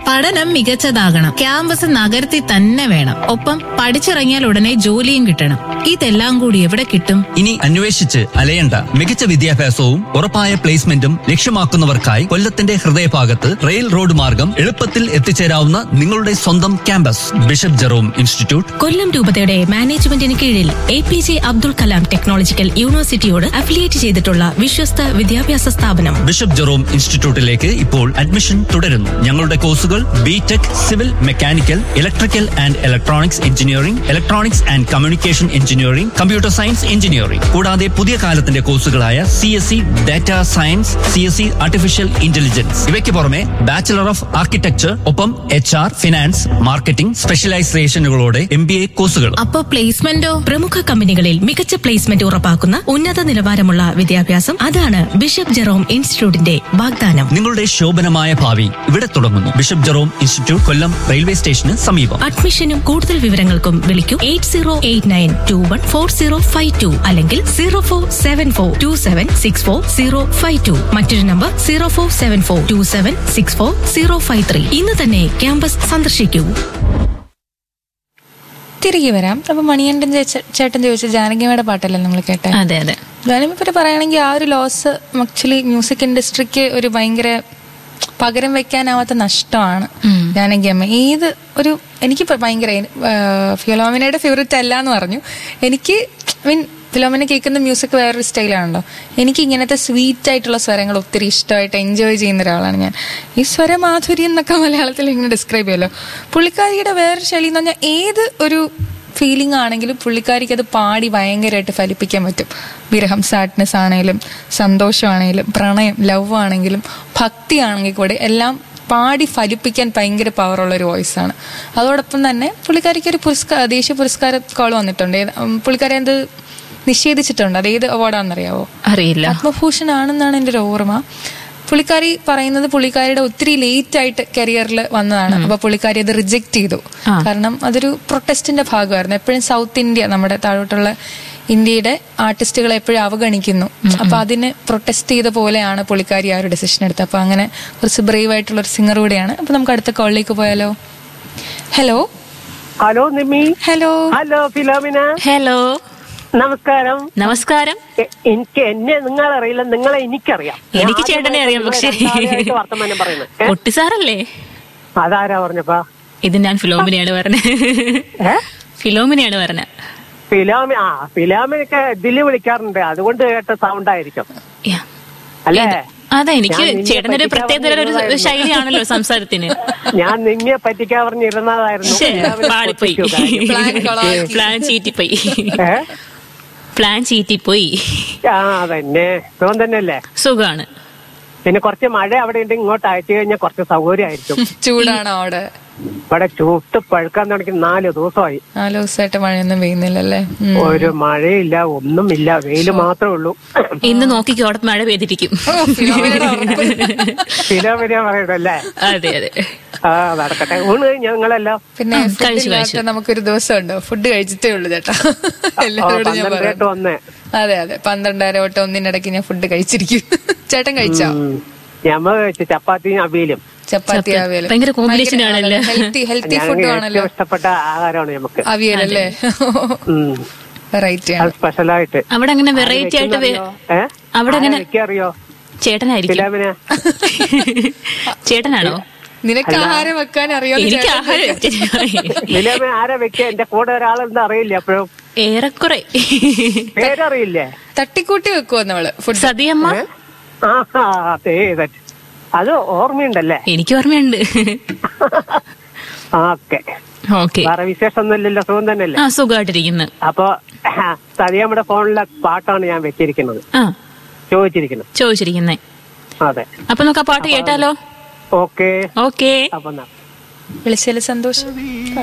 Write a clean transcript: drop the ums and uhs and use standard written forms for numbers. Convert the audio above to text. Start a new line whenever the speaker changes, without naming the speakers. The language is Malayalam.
പഠനം മികച്ചതാകണം, ക്യാമ്പസ് നഗരത്തിൽ തന്നെ വേണം, ഒപ്പം പഠിച്ചിറങ്ങിയാൽ ഉടനെ ജോലിയും കിട്ടണം. ഇതെല്ലാം കൂടി എവിടെ കിട്ടും?
ഇനി അന്വേഷിച്ച് അലയണ്ട. മികച്ച വിദ്യാഭ്യാസവും ഉറപ്പായ പ്ലേസ്മെന്റും ലക്ഷ്യമാക്കുന്നവർക്കായി കൊല്ലത്തിന്റെ ഹൃദയഭാഗത്ത് റെയിൽ റോഡ് മാർഗം എളുപ്പത്തിൽ എത്തിച്ചേരാവുന്ന നിങ്ങളുടെ സ്വന്തം ക്യാമ്പസ് ബിഷപ്പ് ജെറോം ഇൻസ്റ്റിറ്റ്യൂട്ട്.
കൊല്ലം രൂപതയുടെ മാനേജ്മെന്റിന് കീഴിൽ APJ Abdul Kalam technological യൂണിവേഴ്സിറ്റിയോട് affiliate ചെയ്തിട്ടുള്ള വിശ്വസ്ത വിദ്യാഭ്യാസ സ്ഥാപനം
ബിഷപ്പ് ജെറോം ഇൻസ്റ്റിറ്റ്യൂട്ടിലേക്ക് ഇപ്പോൾ അഡ്മിഷൻ തുടരുന്നു. ഞങ്ങളുടെ കോഴ്സുകൾ BTech, civil, mechanical, electrical and electronics engineering, electronics and communication engineering, computer science engineering, കൂടാതെ പുതിയ കാലത്തിന്റെ കോഴ്സുകളായ CSE data science, CSE artificial intelligence. ഇവയ്ക്ക് പുറമെ ബാച്ചിലർ ഓഫ് ആർക്കിടെക്ചർ, ഒപ്പം HR, ഫിനാൻസ്, മാർക്കറ്റിംഗ് സ്പെഷ്യലൈസേഷനുകളോടെ MBA കോഴ്സുകൾ.
അപ്പോ പ്ലേസ്മെന്റോ?
പ്രമുഖ കമ്പനികളിൽ മികച്ച പ്ലേസ്മെന്റ് ഉറപ്പാക്കുന്ന ഉന്നത നിലവാരമുള്ള വിദ്യാഭ്യാസം. അതാണ് ബിഷപ്പ് ജെറോം ഇൻസ്റ്റിറ്റ്യൂട്ടിന്റെ വാഗ്ദാനം.
നിങ്ങളുടെ ശോഭനമായ ഭാവി ഇവിടെ തുടങ്ങുന്നു. ബിഷപ്പ് ജെറോം ഇൻസ്റ്റിറ്റ്യൂട്ട്, കൊല്ലം റെയിൽവേ സ്റ്റേഷന് സമീപം.
അഡ്മിഷനും കൂടുതൽ വിവരങ്ങൾക്കും വിളിക്കൂ 8089214052 അല്ലെങ്കിൽ 047427640052. മറ്റൊരു നമ്പർ 047427640053. ഇന്ന് തന്നെ ക്യാമ്പസ് സന്ദർശിക്കൂ.
തിരികെ വരാം. അപ്പൊ മണികണ്ഠൻ ചേട്ടൻ ചോദിച്ച ജാനകിയമ്മയുടെ പാട്ടല്ലേ നമ്മൾ കേട്ടെ?
അതെ അതെ.
ജാനകിയെ പറ്റി പറയുകയാണെങ്കിൽ ആ ഒരു ലോസ് ആക്ച്വലി മ്യൂസിക് ഇൻഡസ്ട്രിക്ക് ഒരു ഭയങ്കര പകരം വെക്കാനാവാത്ത നഷ്ടമാണ് ജാനകിയമ്മ. എനിക്ക് ഭയങ്കര ഫിലോമിനയുടെ ഫേവറേറ്റ് അല്ല എന്ന് പറഞ്ഞു. എനിക്ക് ഫിലോമിന കേൾക്കുന്ന മ്യൂസിക് വേറൊരു സ്റ്റൈലാണല്ലോ. എനിക്ക് ഇങ്ങനത്തെ സ്വീറ്റ് ആയിട്ടുള്ള സ്വരങ്ങൾ ഒത്തിരി ഇഷ്ടമായിട്ട് എൻജോയ് ചെയ്യുന്ന ഒരാളാണ് ഞാൻ. ഈ സ്വരമാധുര്യം എന്നൊക്കെ മലയാളത്തിൽ ഇങ്ങനെ ഡിസ്ക്രൈബ് ചെയ്യുമല്ലോ. പുള്ളിക്കാരിയുടെ വേറൊരു ശൈലി എന്ന് പറഞ്ഞാൽ ഏത് ഒരു ഫീലിംഗ് ആണെങ്കിലും പുള്ളിക്കാരിക്ക് അത് പാടി ഭയങ്കരമായിട്ട് ഫലിപ്പിക്കാൻ പറ്റും. വിരഹം, സാഡ്നെസ് ആണെങ്കിലും, സന്തോഷമാണെങ്കിലും, പ്രണയം, ലവ് ആണെങ്കിലും, ഭക്തി ആണെങ്കിൽ കൂടെ എല്ലാം പാടി ഫലിപ്പിക്കാൻ ഭയങ്കര പവറുള്ള ഒരു വോയിസാണ്. അതോടൊപ്പം തന്നെ പുള്ളിക്കാരിക്ക് ഒരു ദേശീയ പുരസ്കാര കോൾ വന്നിട്ടുണ്ട്. പുള്ളിക്കാരി അത് നിഷേധിച്ചിട്ടുണ്ട്. അത് ഏത് അവാർഡാണെന്നറിയാവോ?
അറിയില്ല.
പത്മഭൂഷൺ ആണെന്നാണ് എൻ്റെ ഒരു ഓർമ്മ. പുള്ളിക്കാരി പറയുന്നത് പുള്ളിക്കാരിയുടെ ഒത്തിരി ലേറ്റ് ആയിട്ട് കരിയറിൽ വന്നതാണ്. അപ്പൊ പുള്ളിക്കാരി അത് റിജക്ട് ചെയ്തു. കാരണം അതൊരു പ്രൊട്ടസ്റ്റിന്റെ ഭാഗമായിരുന്നു. എപ്പോഴും സൗത്ത് ഇന്ത്യ, നമ്മുടെ താഴോട്ടുള്ള ഇന്ത്യയുടെ ആർട്ടിസ്റ്റുകളെ എപ്പോഴും അവഗണിക്കുന്നു. അപ്പൊ അതിന് പ്രൊട്ടസ്റ്റ് ചെയ്ത പോലെയാണ് പുള്ളിക്കാരി ആ ഒരു ഡിസിഷൻ എടുത്തത്. അപ്പൊ അങ്ങനെ കുറച്ച് ബ്രേവ് ആയിട്ടുള്ള ഒരു സിംഗർ കൂടെയാണ്. അപ്പൊ നമുക്ക് അടുത്ത കോളിലേക്ക് പോയാലോ? Hello
hello Nimmi.
Hello
hello Philomena.
Hello,
നമസ്കാരം.
നമസ്കാരം.
എന്നെ നിങ്ങളറിയില്ല, നിങ്ങളെ എനിക്കറിയാം.
എനിക്ക് ചേട്ടനെ അറിയാം. പക്ഷേ
വർത്തമാനം പറയുന്നത്
പൊട്ടി സാറല്ലേ?
അതാരാ പറഞ്ഞപ്പാ?
ഇത് ഞാൻ ഫിലോമിനയാണ് പറഞ്ഞത്. ഫിലോമിനയാണ് പറഞ്ഞത്.
ഫിലോമിനൊക്കെ ഇതില് വിളിക്കാറുണ്ട്, അതുകൊണ്ട് കേട്ട സൗണ്ട് ആയിരിക്കും അല്ലേ?
അതെ, എനിക്ക് ചേട്ടനൊരു പ്രത്യേക ഒരു ശൈലിയാണല്ലോ സംസാരത്തിന്.
ഞാൻ നിന്നെ പറ്റിക്കാൻ പറഞ്ഞിരുന്നതായിരുന്നു.
പ്ലാൻ ചീറ്റിപ്പോയി.
അതന്നെ. സുഖം തന്നെയല്ലേ?
സുഖാണ്.
പിന്നെ കുറച്ച് മഴ അവിടെ ഉണ്ടെങ്കിൽ ഇങ്ങോട്ട് അയച്ചു കഴിഞ്ഞാൽ കുറച്ച് സൗകര്യമായിരിക്കും.
ചൂടാണോ അവിടെ?
ഇവിടെ ചൂട്ട് പഴുക്കാൻ തുടങ്ങി 4 ദിവസമായി.
4 ദിവസമായിട്ട് മഴയൊന്നും പെയ്യുന്നില്ലല്ലേ?
ഒരു മഴയില്ല, ഒന്നുമില്ല, വെയില് മാത്രമേ ഉള്ളൂ.
ഇന്ന് നോക്കിക്കോ, അവിടെ മഴ പെയ്തിരിക്കും.
ഫിലോമിന പറയണല്ലേ?
അതെ അതെ.
നടക്കട്ടെ. ഊണ് ഞങ്ങളെല്ലാം
പിന്നെ നമുക്കൊരു ദിവസം ഉണ്ടോ? ഫുഡ് കഴിച്ചിട്ടേ ഉള്ളൂ ചേട്ടാ. എല്ലാവരോടും ഞാൻ പറയാം. അതെ അതെ, 12:30 തൊട്ട് 1-ന്റെ ഞാൻ ഫുഡ് കഴിച്ചിരിക്കും. ചേട്ടൻ കഴിച്ചോ?
ഞമ്മ കഴിച്ചു ചപ്പാത്തിയും അവിയലും.
ചപ്പാത്തി അവിയൽ
ഭയങ്കര കോമ്പിനേഷൻ ആണല്ലോ.
ഹെൽത്തി ഫുഡ് ആണല്ലോ.
ഇഷ്ടപ്പെട്ട ആഹാരമാണ് നമുക്ക്
അവിയലല്ലേ? വെറൈറ്റി ആണ്,
സ്പെഷ്യലായിട്ട്.
അവിടെ അങ്ങനെ വെറൈറ്റി ആയിട്ട് അവിടെ അങ്ങനെ
അറിയോ?
ചേട്ടനായിരിക്കും. ചേട്ടനാണോ?
നിനക്ക് ആഹാരം വെക്കാൻ അറിയോ?
എനിക്ക് ആഹാരം
ആരാ വെക്ക? എന്റെ കൂടെ ഒരാളെന്താ അറിയില്ല. എപ്പോഴും
ഏറെക്കുറെ
പേരറിയില്ലേ?
തട്ടിക്കൂട്ടി വെക്കുവോ നമ്മള് ഫുഡ്?
സതിയമ്മ.
അത് ഓർമ്മയുണ്ടല്ലേ?
എനിക്ക് ഓർമ്മയുണ്ട്.
ഓക്കെ. വേറെ വിശേഷം ഒന്നുമില്ലല്ലോ? സുഖം തന്നെയല്ലേ?
സുഖമായിട്ടിരിക്കുന്നു.
അപ്പൊ സതിയമ്മയുടെ ഫോണിലെ പാട്ടാണ് ഞാൻ വെച്ചിരിക്കുന്നത്, ചോദിച്ചിരിക്കുന്നത്. അതെ.
അപ്പൊ നമുക്ക് ആ പാട്ട് കേട്ടാലോ?
ഓക്കെ.
ഓക്കെ.
അപ്പൊ
വിളിച്ചതിൽ സന്തോഷം.